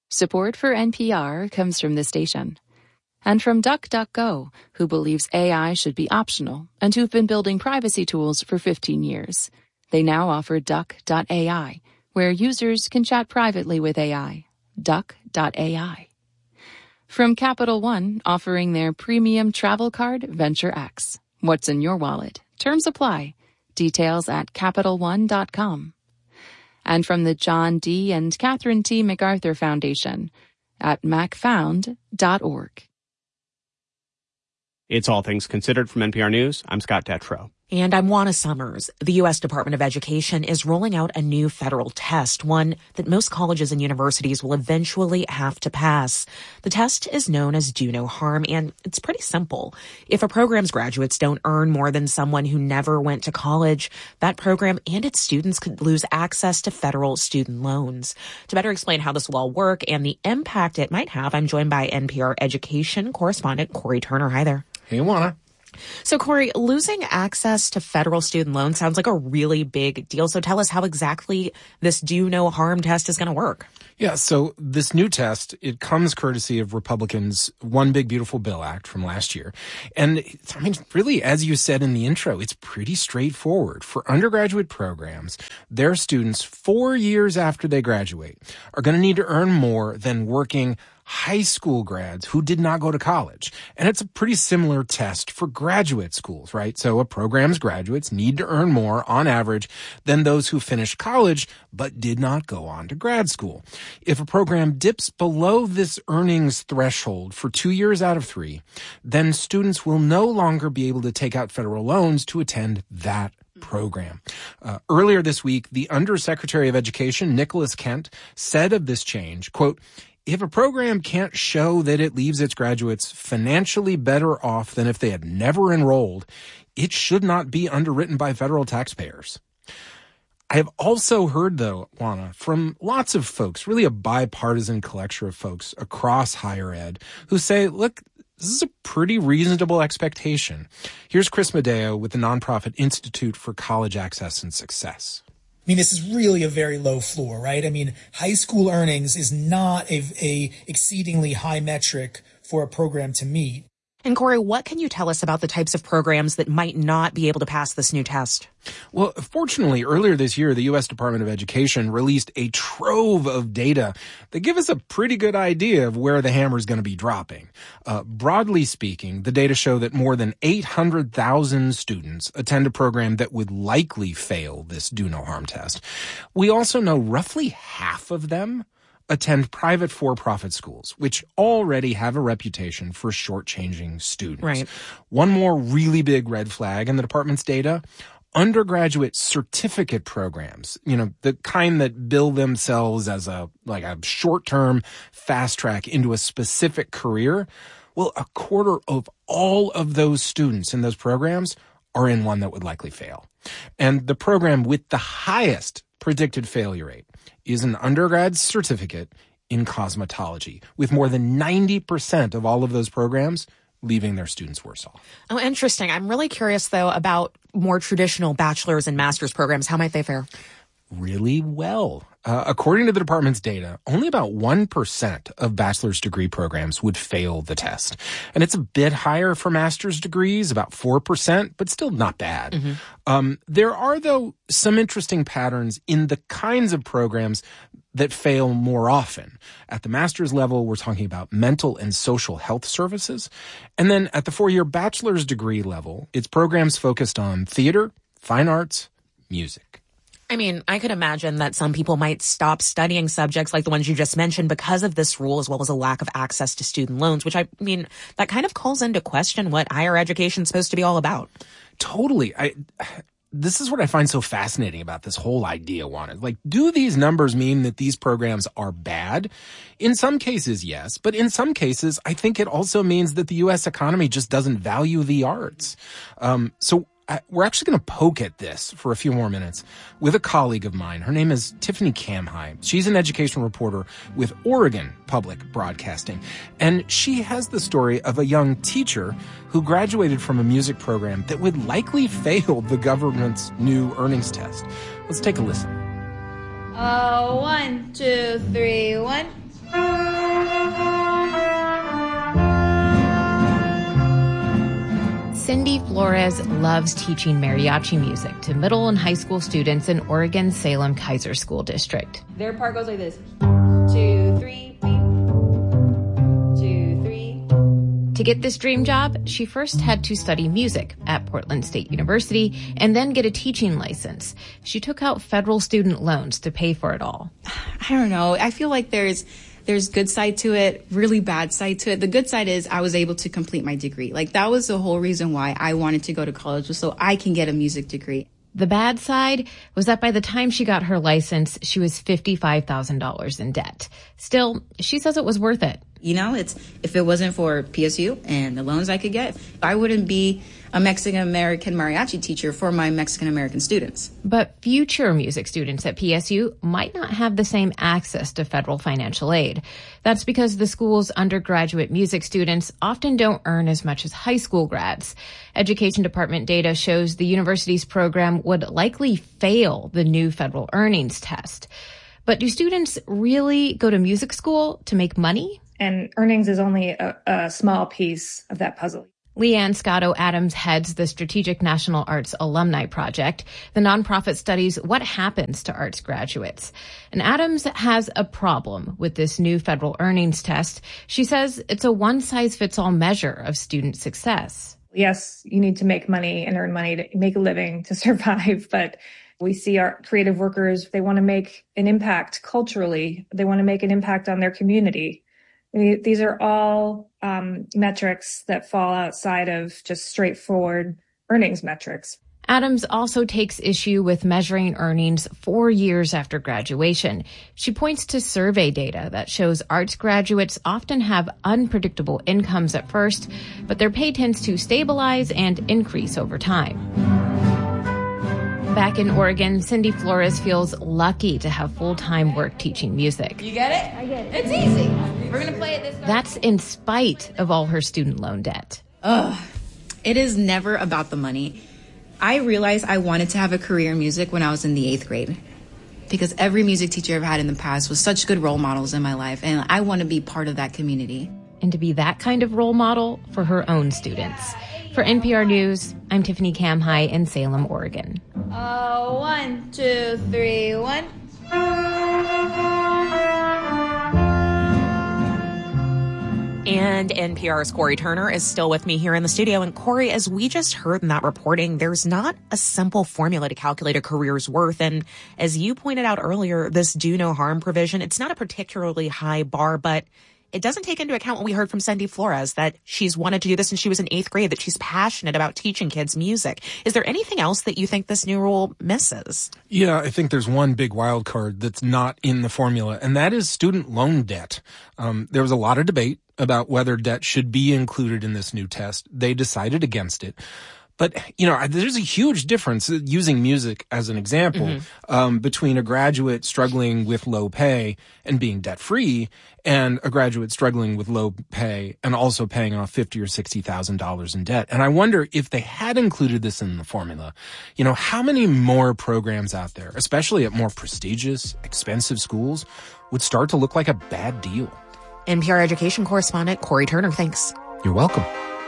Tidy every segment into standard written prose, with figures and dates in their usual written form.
Support for NPR comes from the station. And from DuckDuckGo, who believes AI should be optional and who've been building privacy tools for 15 years. They now offer Duck.ai, where users can chat privately with AI. Duck.ai. From Capital One, offering their premium travel card, Venture X. What's in your wallet? Terms apply. Details at CapitalOne.com. And from the John D. and Catherine T. MacArthur Foundation at macfound.org. It's All Things Considered from NPR News. I'm Scott Detrow. And I'm Juana Summers. The U.S. Department of Education is rolling out a new federal test, one that most colleges and universities will eventually have to pass. The test is known as Do No Harm, and it's pretty simple. If a program's graduates don't earn more than someone who never went to college, that program and its students could lose access to federal student loans. To better explain how this will all work and the impact it might have, I'm joined by NPR education correspondent Corey Turner. Hi there. Hey, Juana. So, Corey, losing access to federal student loans sounds like a really big deal. So tell us how exactly this Do No Harm test is going to work. Yeah, so this new test, it comes courtesy of Republicans' One Big Beautiful Bill Act from last year. And I mean, really, as you said in the intro, it's pretty straightforward. For undergraduate programs, their students 4 years after they graduate are going to need to earn more than working high school grads who did not go to college. And it's a pretty similar test for graduate schools, right? So a program's graduates need to earn more on average than those who finished college but did not go on to grad school. If a program dips below this earnings threshold for 2 years out of 3, then students will no longer be able to take out federal loans to attend that program. Earlier this week, the Undersecretary of Education, Nicholas Kent, said of this change, quote, "If a program can't show that it leaves its graduates financially better off than if they had never enrolled, it should not be underwritten by federal taxpayers." I have also heard, though, Juana, from lots of folks, really a bipartisan collection of folks across higher ed, who say, look, this is a pretty reasonable expectation. Here's Chris Medeo with the nonprofit Institute for College Access and Success. I mean, this is really a very low floor, right? I mean, high school earnings is not a exceedingly high metric for a program to meet. And Corey, what can you tell us about the types of programs that might not be able to pass this new test? Well, fortunately, earlier this year, the U.S. Department of Education released a trove of data that give us a pretty good idea of where the hammer is going to be dropping. Broadly speaking, the data show that more than 800,000 students attend a program that would likely fail this Do No Harm test. We also know roughly half of them attend private for-profit schools, which already have a reputation for shortchanging students. Right. One more really big red flag in the department's data: undergraduate certificate programs, the kind that bill themselves as a short-term fast track into a specific career. Well, a quarter of all of those students in those programs are in one that would likely fail. And the program with the highest predicted failure rate is an undergrad certificate in cosmetology, with more than 90% of all of those programs leaving their students worse off. Oh, interesting. I'm really curious, though, about more traditional bachelor's and master's programs. How might they fare? Really well. According to the department's data, only about 1% of bachelor's degree programs would fail the test. And it's a bit higher for master's degrees, about 4%, but still not bad. Mm-hmm. There are, though, some interesting patterns in the kinds of programs that fail more often. At the master's level, we're talking about mental and social health services. And then at the 4-year bachelor's degree level, it's programs focused on theater, fine arts, music. I mean, I could imagine that some people might stop studying subjects like the ones you just mentioned because of this rule, as well as a lack of access to student loans, which that kind of calls into question what higher education is supposed to be all about. Totally. This is what I find so fascinating about this whole idea, Juana. Do these numbers mean that these programs are bad? In some cases, yes. But in some cases, I think it also means that the U.S. economy just doesn't value the arts. We're actually going to poke at this for a few more minutes with a colleague of mine. Her name is Tiffany Kamhai. She's an education reporter with Oregon Public Broadcasting. And she has the story of a young teacher who graduated from a music program that would likely fail the government's new earnings test. Let's take a listen. 1, 2, 3, 1. Flores loves teaching mariachi music to middle and high school students in Oregon's Salem-Keizer School District. Their part goes like this. 2, 3, beep. 2, 3. To get this dream job, she first had to study music at Portland State University and then get a teaching license. She took out federal student loans to pay for it all. I don't know. I feel like there's good side to it, really bad side to it. The good side is I was able to complete my degree. Like, that was the whole reason why I wanted to go to college, was so I can get a music degree. The bad side was that by the time she got her license, she was $55,000 in debt. Still, she says it was worth it. You know, if it wasn't for PSU and the loans I could get, I wouldn't be a Mexican-American mariachi teacher for my Mexican-American students. But future music students at PSU might not have the same access to federal financial aid. That's because the school's undergraduate music students often don't earn as much as high school grads. Education Department data shows the university's program would likely fail the new federal earnings test. But do students really go to music school to make money? And earnings is only a small piece of that puzzle. Leanne Scotto Adams heads the Strategic National Arts Alumni Project. The nonprofit studies what happens to arts graduates. And Adams has a problem with this new federal earnings test. She says it's a one-size-fits-all measure of student success. Yes, you need to make money and earn money to make a living to survive, but we see our creative workers, they want to make an impact culturally. They want to make an impact on their community. These are all metrics that fall outside of just straightforward earnings metrics. Adams also takes issue with measuring earnings 4 years after graduation. She points to survey data that shows arts graduates often have unpredictable incomes at first, but their pay tends to stabilize and increase over time. Back in Oregon, Cindy Flores feels lucky to have full-time work teaching music. You get it? I get it. It's easy. We're going to play it this time. That's in spite of all her student loan debt. It is never about the money. I realized I wanted to have a career in music when I was in the 8th grade, because every music teacher I've had in the past was such good role models in my life, and I want to be part of that community. And to be that kind of role model for her own students. For NPR News, I'm Tiffany Kamhai in Salem, Oregon. 1, 2, 3, 1. And NPR's Corey Turner is still with me here in the studio. And Corey, as we just heard in that reporting, there's not a simple formula to calculate a career's worth. And as you pointed out earlier, this do no harm provision, it's not a particularly high bar, but it doesn't take into account what we heard from Cindy Flores, that she's wanted to do this since she was in 8th grade, that she's passionate about teaching kids music. Is there anything else that you think this new rule misses? Yeah, I think there's one big wild card that's not in the formula, and that is student loan debt. There was a lot of debate about whether debt should be included in this new test. They decided against it. But, you know, there's a huge difference, using music as an example, between a graduate struggling with low pay and being debt-free and a graduate struggling with low pay and also paying off $50,000 or $60,000 in debt. And I wonder if they had included this in the formula, you know, how many more programs out there, especially at more prestigious, expensive schools, would start to look like a bad deal? NPR education correspondent Corey Turner, thanks. You're welcome.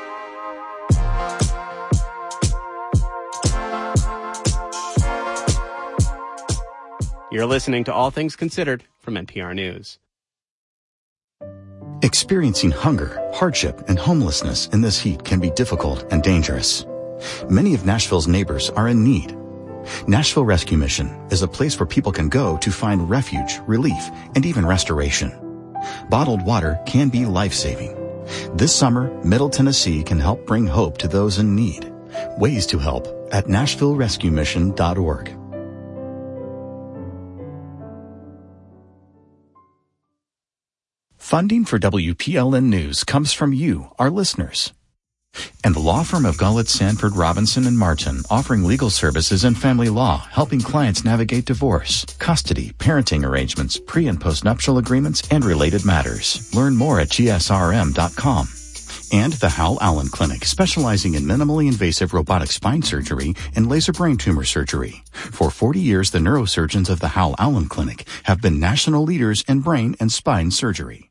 You're listening to All Things Considered from NPR News. Experiencing hunger, hardship, and homelessness in this heat can be difficult and dangerous. Many of Nashville's neighbors are in need. Nashville Rescue Mission is a place where people can go to find refuge, relief, and even restoration. Bottled water can be life-saving. This summer, Middle Tennessee can help bring hope to those in need. Ways to help at NashvilleRescueMission.org. Funding for WPLN News comes from you, our listeners. And the law firm of Gullett, Sanford, Robinson, and Martin, offering legal services in family law, helping clients navigate divorce, custody, parenting arrangements, pre- and postnuptial agreements, and related matters. Learn more at gsrm.com. And the Hal Allen Clinic, specializing in minimally invasive robotic spine surgery and laser brain tumor surgery. For 40 years, the neurosurgeons of the Hal Allen Clinic have been national leaders in brain and spine surgery.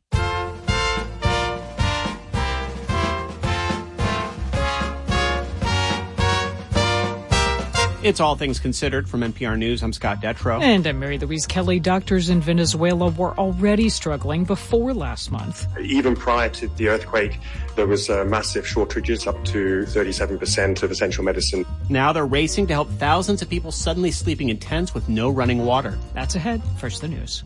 It's All Things Considered from NPR News. I'm Scott Detrow. And I'm Mary Louise Kelly. Doctors in Venezuela were already struggling before last month. Even prior to the earthquake, there was massive shortages, up to 37% of essential medicine. Now they're racing to help thousands of people suddenly sleeping in tents with no running water. That's ahead. First, the news.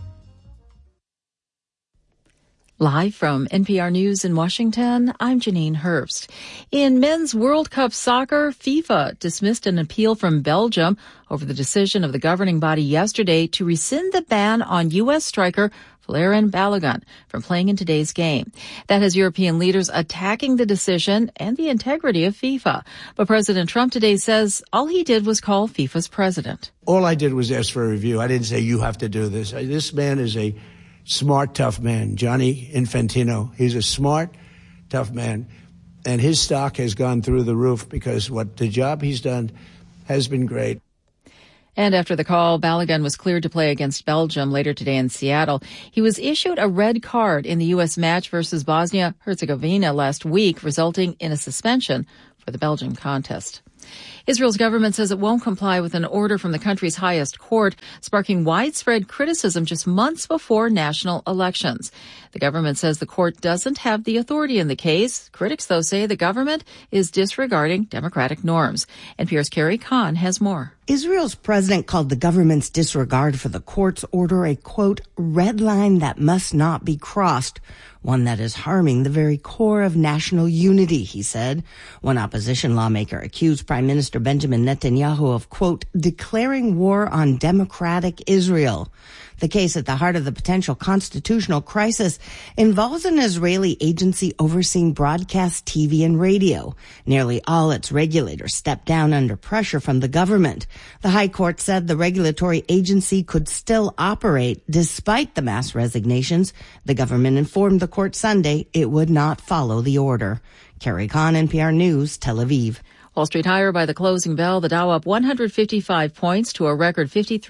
Live from NPR News in Washington, I'm Janine Herbst. In men's World Cup soccer, FIFA dismissed an appeal from Belgium over the decision of the governing body yesterday to rescind the ban on U.S. striker Valérien Balogun from playing in today's game. That has European leaders attacking the decision and the integrity of FIFA. But President Trump today says all he did was call FIFA's president. All I did was ask for a review. I didn't say you have to do this. This man is a smart, tough man, Gianni Infantino. He's a smart, tough man, and his stock has gone through the roof because what the job he's done has been great. And after the call, Balogun was cleared to play against Belgium later today in Seattle. He was issued a red card in the U.S. match versus Bosnia-Herzegovina last week, resulting in a suspension for the Belgium contest. Israel's government says it won't comply with an order from the country's highest court, sparking widespread criticism just months before national elections. The government says the court doesn't have the authority in the case. Critics, though, say the government is disregarding democratic norms. NPR's Carrie Kahn has more. Israel's president called the government's disregard for the court's order a, quote, red line that must not be crossed, one that is harming the very core of national unity, he said. One opposition lawmaker accused Prime Minister Benjamin Netanyahu of, quote, declaring war on democratic Israel. The case at the heart of the potential constitutional crisis involves an Israeli agency overseeing broadcast TV and radio. Nearly all its regulators stepped down under pressure from the government. The High Court said the regulatory agency could still operate despite the mass resignations. The government informed the court Sunday it would not follow the order. Carrie Kahn, NPR News, Tel Aviv. Wall Street higher by the closing bell. The Dow up 155 points to a record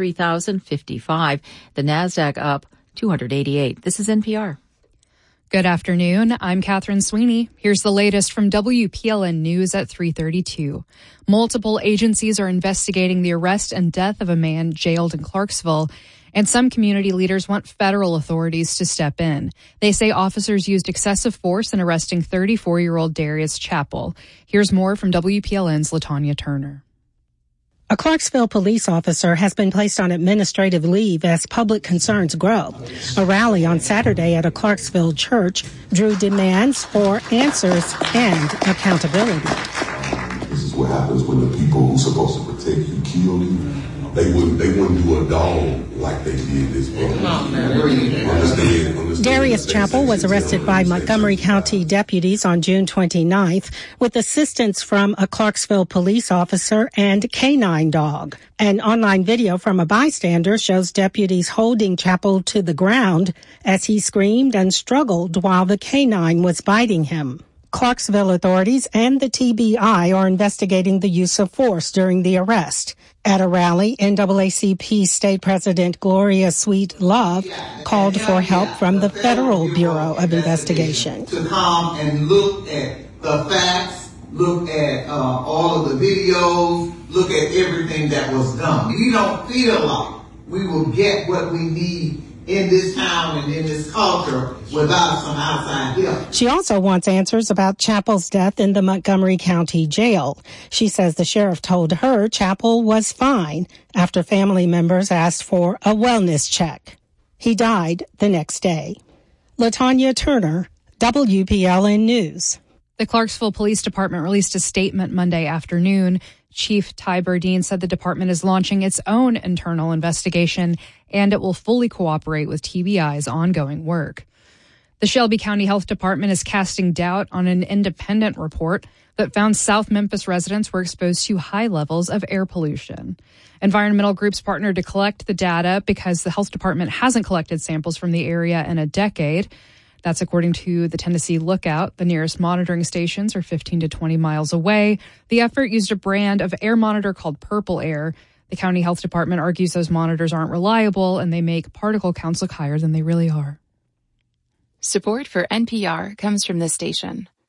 53,055. The Nasdaq up 288. This is NPR. Good afternoon. I'm Catherine Sweeney. Here's the latest from WPLN News at 3:32. Multiple agencies are investigating the arrest and death of a man jailed in Clarksville, and some community leaders want federal authorities to step in. They say officers used excessive force in arresting 34-year-old Darius Chappell. Here's more from WPLN's LaTanya Turner. A Clarksville police officer has been placed on administrative leave as public concerns grow. A rally on Saturday at a Clarksville church drew demands for answers and accountability. This is what happens when the people who's supposed to protect you kill you. They wouldn't do a dog like they did this brother. Darius Chappell was arrested by Montgomery County deputies on June 29th with assistance from a Clarksville police officer and canine dog. An online video from a bystander shows deputies holding Chappell to the ground as he screamed and struggled while the canine was biting him. Clarksville authorities and the TBI are investigating the use of force during the arrest. At a rally, NAACP State President Gloria Sweet Love called for help from the Federal Bureau of Investigation. To come and look at the facts, look at all of the videos, look at everything that was done. We don't feel like we will get what we need in this town and in this culture without some outside help. She also wants answers about Chappell's death in the Montgomery County Jail. She says the sheriff told her Chappell was fine after family members asked for a wellness check. He died the next day. LaTanya Turner, WPLN News. The Clarksville Police Department released a statement Monday afternoon. Chief Ty Burdine said the department is launching its own internal investigation and it will fully cooperate with TBI's ongoing work. The Shelby County Health Department is casting doubt on an independent report that found South Memphis residents were exposed to high levels of air pollution. Environmental groups partnered to collect the data because the health department hasn't collected samples from the area in a decade. That's according to the Tennessee Lookout. The nearest monitoring stations are 15 to 20 miles away. The effort used a brand of air monitor called Purple Air. The county health department argues those monitors aren't reliable and they make particle counts look higher than they really are. Support for NPR comes from this station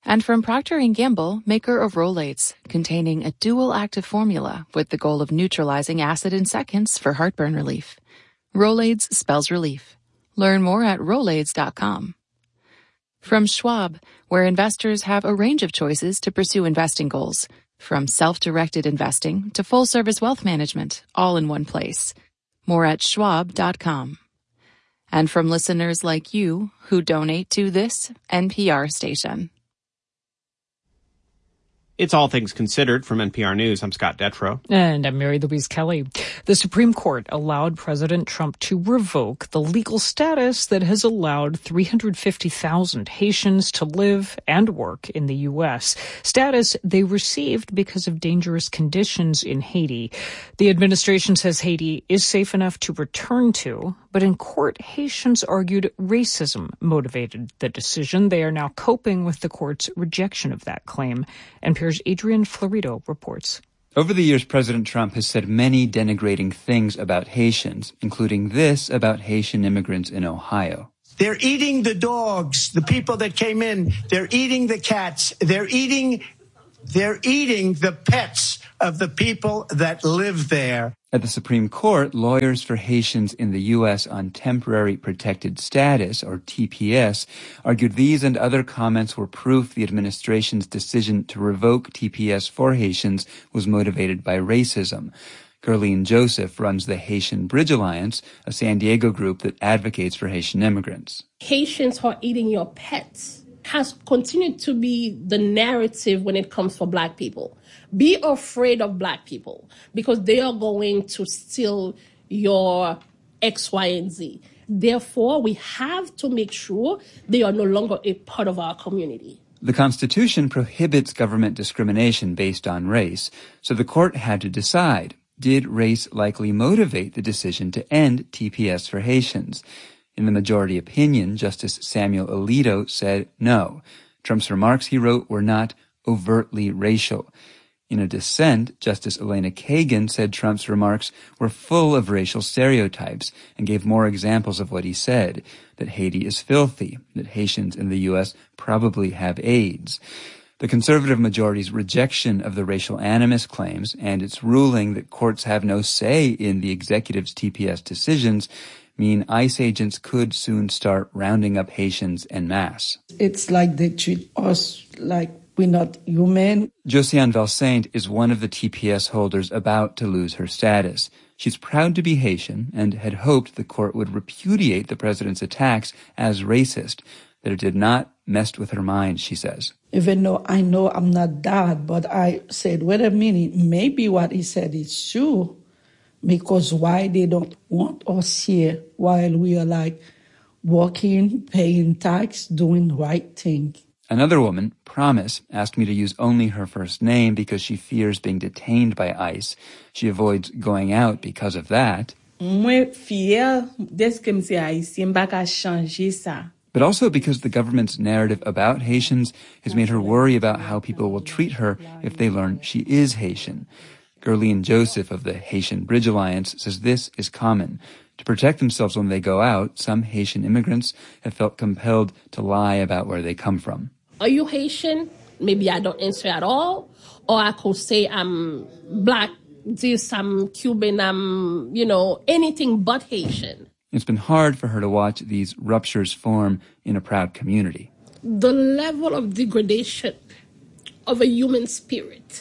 And from Procter & Gamble, maker of Rolaids, containing a dual active formula with the goal of neutralizing acid in seconds for heartburn relief. Rolaids spells relief. Learn more at Rolaids.com. From Schwab, where investors have a range of choices to pursue investing goals, from self-directed investing to full-service wealth management, all in one place. More at Schwab.com. And from listeners like you who donate to this NPR station. It's All Things Considered from NPR News. I'm Scott Detrow. And I'm Mary Louise Kelly. The Supreme Court allowed President Trump to revoke the legal status that has allowed 350,000 Haitians to live and work in the U.S., status they received because of dangerous conditions in Haiti. The administration says Haiti is safe enough to return to, but in court, Haitians argued racism motivated the decision. They are now coping with the court's rejection of that claim. NPR's Adrian Florido reports. Over the years, President Trump has said many denigrating things about Haitians, including this about Haitian immigrants in Ohio. They're eating the dogs, the people that came in. They're eating the cats. They're eating the pets of the people that live there. At the Supreme Court, lawyers for Haitians in the U.S. on Temporary Protected Status, or TPS, argued these and other comments were proof the administration's decision to revoke TPS for Haitians was motivated by racism. Gerline Joseph runs the Haitian Bridge Alliance, a San Diego group that advocates for Haitian immigrants. Haitians are eating your pets has continued to be the narrative when it comes for Black people. Be afraid of Black people because they are going to steal your X, Y, and Z. Therefore, we have to make sure they are no longer a part of our community. The Constitution prohibits government discrimination based on race, so the court had to decide, did race likely motivate the decision to end TPS for Haitians? In the majority opinion, Justice Samuel Alito said no. Trump's remarks, he wrote, were not overtly racial. In a dissent, Justice Elena Kagan said Trump's remarks were full of racial stereotypes and gave more examples of what he said, that Haiti is filthy, that Haitians in the U.S. probably have AIDS. The conservative majority's rejection of the racial animus claims and its ruling that courts have no say in the executive's TPS decisions mean ICE agents could soon start rounding up Haitians en masse. It's like they treat us like we're not human. Josiane Valsaint is one of the TPS holders about to lose her status. She's proud to be Haitian and had hoped the court would repudiate the president's attacks as racist, that it did not mess with her mind, she says. Even though I know I'm not that, but I said, wait a minute, maybe what he said is true. Because why they don't want us here while we are like working, paying tax, doing the right thing. Another woman, Promise, asked me to use only her first name because she fears being detained by ICE. She avoids going out because of that. Moi fière dès que m'se haïtien baka changer ça. But also because the government's narrative about Haitians has made her worry about how people will treat her if they learn she is Haitian. Gerline Joseph of the Haitian Bridge Alliance says this is common. To protect themselves when they go out, some Haitian immigrants have felt compelled to lie about where they come from. Are you Haitian? Maybe I don't answer at all. Or I could say I'm Black, this, I'm Cuban, I'm, anything but Haitian. It's been hard for her to watch these ruptures form in a proud community. The level of degradation of a human spirit,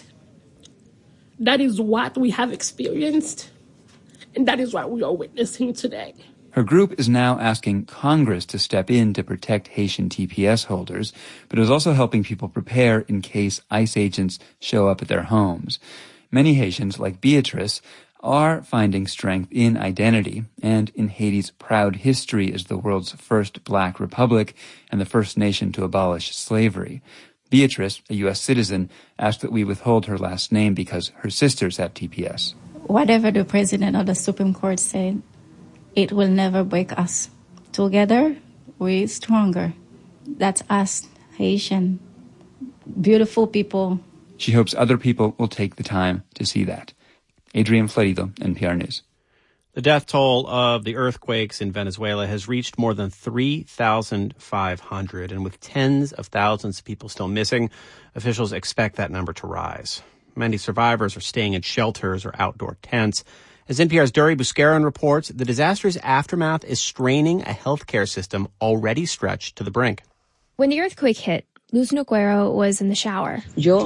that is what we have experienced, and that is what we are witnessing today. Her group is now asking Congress to step in to protect Haitian TPS holders, but is also helping people prepare in case ICE agents show up at their homes. Many Haitians, like Beatrice, are finding strength in identity and in Haiti's proud history as the world's first Black republic and the first nation to abolish slavery. Beatrice, a U.S. citizen, asked that we withhold her last name because her sisters have TPS. Whatever the president of the Supreme Court said, it will never break us. Together, we're stronger. That's us, Haitian, beautiful people. She hopes other people will take the time to see that. Adrian Florido, NPR News. The death toll of the earthquakes in Venezuela has reached more than 3,500, and with tens of thousands of people still missing, officials expect that number to rise. Many survivors are staying in shelters or outdoor tents. As NPR's Duri Buscarin reports, the disaster's aftermath is straining a healthcare system already stretched to the brink. When the earthquake hit, Luz Noguero was in the shower.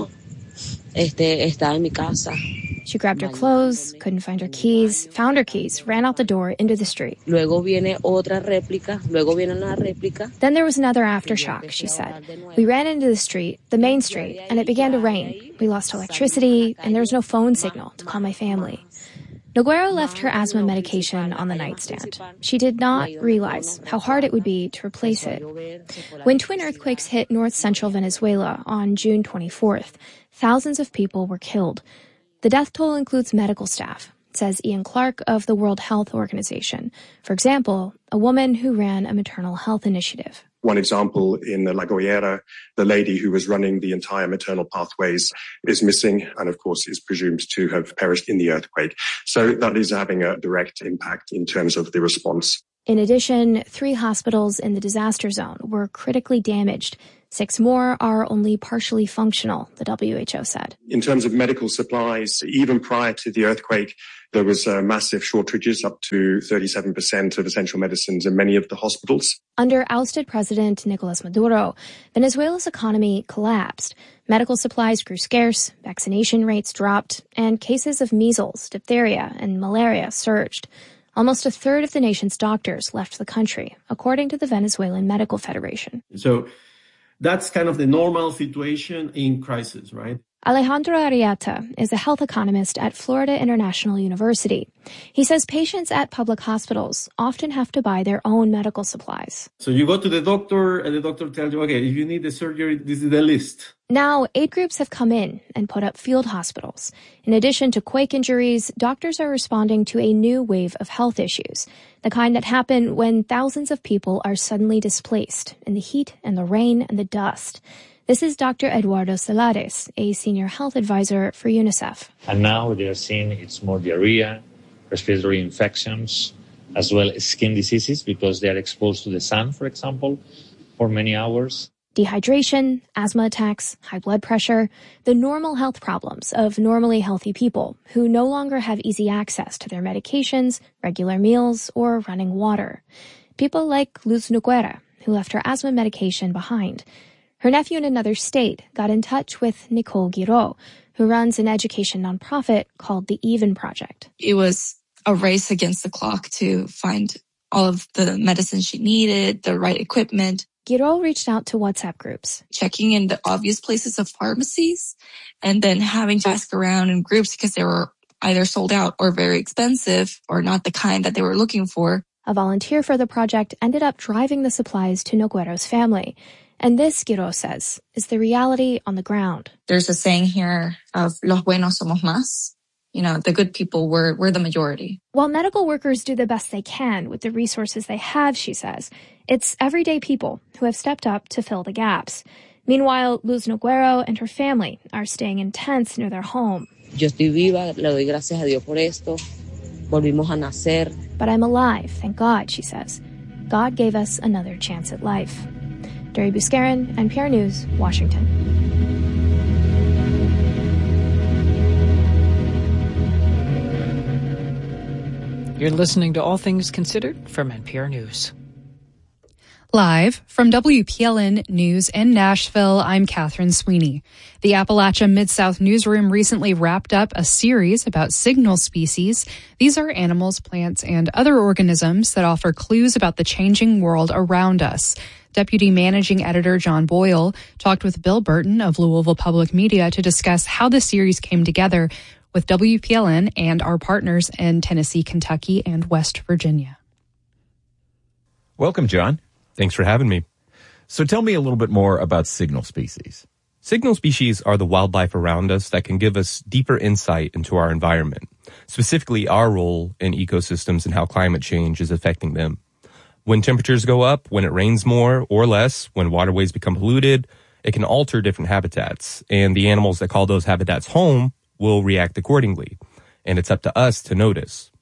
Estaba en mi casa. She grabbed her clothes, couldn't find her keys, found her keys, ran out the door into the street. Luego viene otra réplica. Luego viene una réplica. Then there was another aftershock, she said. We ran into the street, the main street, and it began to rain. We lost electricity, and there was no phone signal to call my family. Noguero left her asthma medication on the nightstand. She did not realize how hard it would be to replace it. When twin earthquakes hit north-central Venezuela on June 24th, thousands of people were killed. The death toll includes medical staff, says Ian Clark of the World Health Organization. For example, a woman who ran a maternal health initiative. One example in La Guaira, the lady who was running the entire maternal pathways is missing and, of course, is presumed to have perished in the earthquake. So that is having a direct impact in terms of the response. In addition, 3 hospitals in the disaster zone were critically damaged. 6 more are only partially functional, the WHO said. In terms of medical supplies, even prior to the earthquake, there was massive shortages, up to 37% of essential medicines in many of the hospitals. Under ousted President Nicolas Maduro, Venezuela's economy collapsed. Medical supplies grew scarce, vaccination rates dropped, and cases of measles, diphtheria, and malaria surged. Almost a third of the nation's doctors left the country, according to the Venezuelan Medical Federation. So that's kind of the normal situation in crisis, right? Alejandro Arrieta is a health economist at Florida International University. He says patients at public hospitals often have to buy their own medical supplies. So you go to the doctor and the doctor tells you, okay, if you need the surgery, this is the list. Now, aid groups have come in and put up field hospitals. In addition to quake injuries, doctors are responding to a new wave of health issues, the kind that happen when thousands of people are suddenly displaced in the heat and the rain and the dust. This is Dr. Eduardo Celares, a senior health advisor for UNICEF. And now they are seeing it's more diarrhea, respiratory infections, as well as skin diseases because they are exposed to the sun, for example, for many hours. Dehydration, asthma attacks, high blood pressure, the normal health problems of normally healthy people who no longer have easy access to their medications, regular meals, or running water. People like Luz Noguera, who left her asthma medication behind. Her nephew in another state got in touch with Nicole Guiraud, who runs an education nonprofit called the Even Project. It was a race against the clock to find all of the medicine she needed, the right equipment. Guiraud reached out to WhatsApp groups. Checking in the obvious places of pharmacies and then having to ask around in groups because they were either sold out or very expensive or not the kind that they were looking for. A volunteer for the project ended up driving the supplies to Noguero's family. And this, Guiraud says, is the reality on the ground. There's a saying here of los buenos somos más. You know, the good people were the majority. While medical workers do the best they can with the resources they have, she says, it's everyday people who have stepped up to fill the gaps. Meanwhile, Luz Noguero and her family are staying in tents near their home. Yo estoy viva, le doy gracias a Dios por esto. Volvimos a nacer. But I'm alive, thank God, she says. God gave us another chance at life. Duri Buscarin, NPR News, Washington. You're listening to All Things Considered from NPR News. Live from WPLN News in Nashville, I'm Catherine Sweeney. The Appalachia Mid-South Newsroom recently wrapped up a series about signal species. These are animals, plants, and other organisms that offer clues about the changing world around us. Deputy Managing Editor John Boyle talked with Bill Burton of Louisville Public Media to discuss how the series came together with WPLN and our partners in Tennessee, Kentucky, and West Virginia. Welcome, John. Thanks for having me. So tell me a little bit more about signal species. Signal species are the wildlife around us that can give us deeper insight into our environment, specifically our role in ecosystems and how climate change is affecting them. When temperatures go up, when it rains more or less, when waterways become polluted, it can alter different habitats, and the animals that call those habitats home will react accordingly. And it's up to us to notice.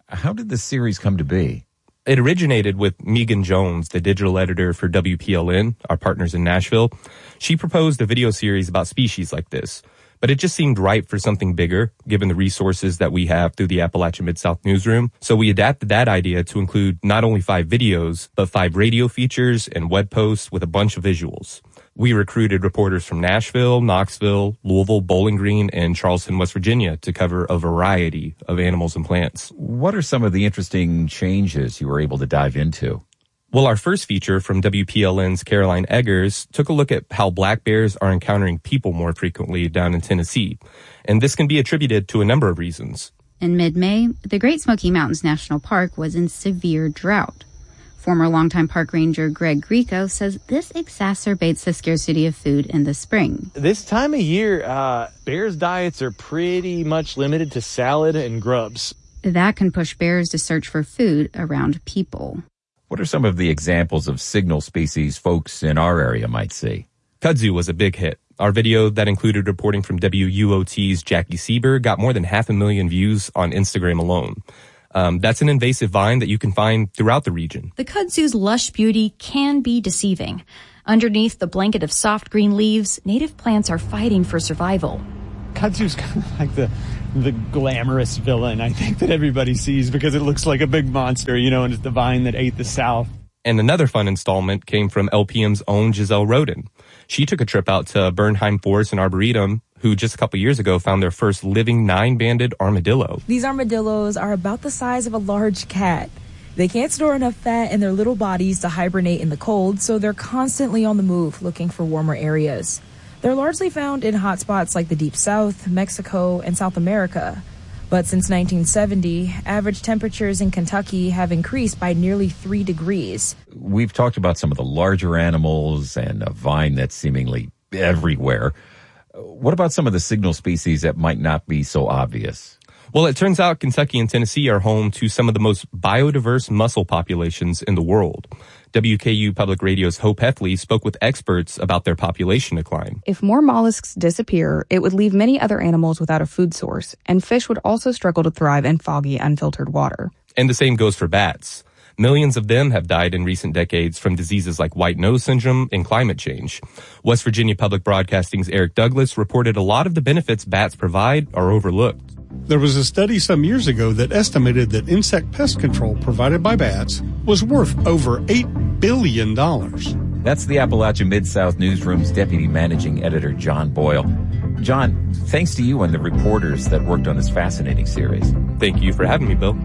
How did the series come to be? It originated with Megan Jones, the digital editor for WPLN, our partners in Nashville. She proposed a video series about species like this, but it just seemed right for something bigger, given the resources that we have through the Appalachia Mid-South newsroom. So we adapted that idea to include not only 5 videos, but 5 radio features and web posts with a bunch of visuals. We recruited reporters from Nashville, Knoxville, Louisville, Bowling Green, and Charleston, West Virginia to cover a variety of animals and plants. What are some of the interesting changes you were able to dive into? Well, our first feature from WPLN's Caroline Eggers took a look at how black bears are encountering people more frequently down in Tennessee. And this can be attributed to a number of reasons. In mid-May, the Great Smoky Mountains National Park was in severe drought. Former longtime park ranger Greg Grieco says this exacerbates the scarcity of food in the spring. This time of year, bears' diets are pretty much limited to salad and grubs. That can push bears to search for food around people. What are some of the examples of signal species folks in our area might see? Kudzu was a big hit. Our video that included reporting from WUOT's Jackie Sieber got more than 500,000 views on Instagram alone. That's an invasive vine that you can find throughout the region. The kudzu's lush beauty can be deceiving. Underneath the blanket of soft green leaves, native plants are fighting for survival. Kudzu's kind of like the glamorous villain, I think, that everybody sees because it looks like a big monster, and it's the vine that ate the South. And another fun installment came from LPM's own Giselle Roden. She took a trip out to Bernheim Forest and Arboretum, who just a couple years ago found their first living 9-banded armadillo. These armadillos are about the size of a large cat. They can't store enough fat in their little bodies to hibernate in the cold, so they're constantly on the move looking for warmer areas. They're largely found in hotspots like the Deep South, Mexico, and South America. But since 1970, average temperatures in Kentucky have increased by nearly 3 degrees. We've talked about some of the larger animals and a vine that's seemingly everywhere. What about some of the signal species that might not be so obvious? Well, it turns out Kentucky and Tennessee are home to some of the most biodiverse mussel populations in the world. WKU Public Radio's Hope Heffley spoke with experts about their population decline. If more mollusks disappear, it would leave many other animals without a food source, and fish would also struggle to thrive in foggy, unfiltered water. And the same goes for bats. Millions of them have died in recent decades from diseases like white nose syndrome and climate change. West Virginia Public Broadcasting's Eric Douglas reported a lot of the benefits bats provide are overlooked. There was a study some years ago that estimated that insect pest control provided by bats was worth over $8 billion. That's the Appalachia Mid-South Newsroom's Deputy Managing Editor, John Boyle. John, thanks to you and the reporters that worked on this fascinating series. Thank you for having me, Bill.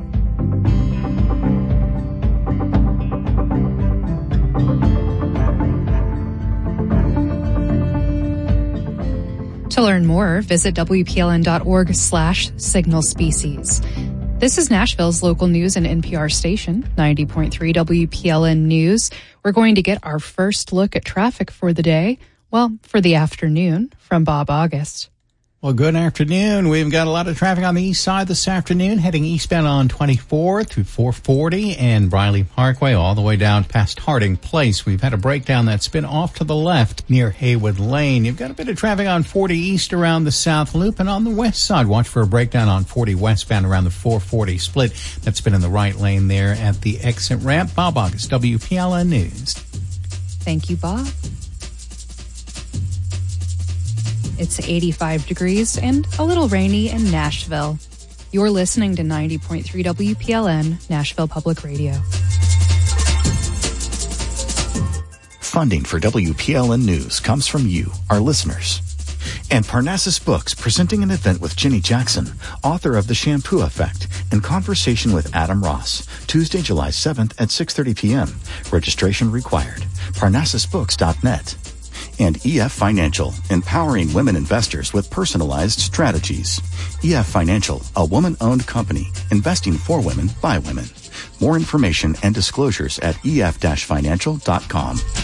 To learn more, visit WPLN.org/signal species. This is Nashville's local news and NPR station, 90.3 WPLN News. We're going to get our first look at traffic for the day, for the afternoon, from Bob August. Well, good afternoon. We've got a lot of traffic on the east side this afternoon, heading eastbound on 24 through 440 and Briley Parkway all the way down past Harding Place. We've had a breakdown that's been off to the left near Haywood Lane. You've got a bit of traffic on 40 east around the South Loop, and on the west side, watch for a breakdown on 40 westbound around the 440 split. That's been in the right lane there at the exit ramp. Bob August, WPLN News. Thank you, Bob. It's 85 degrees and a little rainy in Nashville. You're listening to 90.3 WPLN, Nashville Public Radio. Funding for WPLN News comes from you, our listeners. And Parnassus Books, presenting an event with Jenny Jackson, author of The Shampoo Effect, in conversation with Adam Ross, Tuesday, July 7th at 6:30 p.m. Registration required. ParnassusBooks.net. And EF Financial, empowering women investors with personalized strategies. EF Financial, a woman-owned company, investing for women by women. More information and disclosures at ef-financial.com.